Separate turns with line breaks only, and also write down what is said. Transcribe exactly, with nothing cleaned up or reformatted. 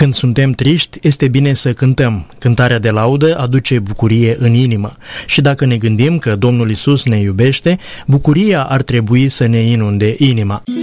Când suntem triști, este bine să cântăm. Cântarea de laudă aduce bucurie în inimă. Și dacă ne gândim că Domnul Iisus ne iubește, bucuria ar trebui să ne inunde inima.